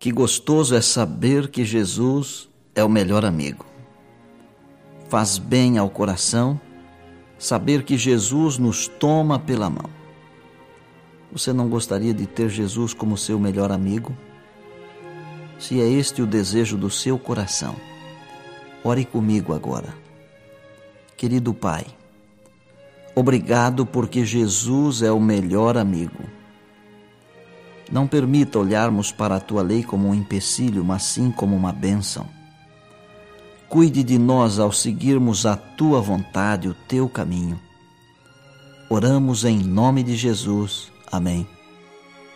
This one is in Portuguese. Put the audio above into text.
Que gostoso é saber que Jesus é o melhor amigo. Faz bem ao coração saber que Jesus nos toma pela mão. Você não gostaria de ter Jesus como seu melhor amigo? Se é este o desejo do seu coração, ore comigo agora. Querido Pai, obrigado porque Jesus é o melhor amigo. Não permita olharmos para a Tua lei como um empecilho, mas sim como uma bênção. Cuide de nós ao seguirmos a Tua vontade, o Teu caminho. Oramos em nome de Jesus. Amém.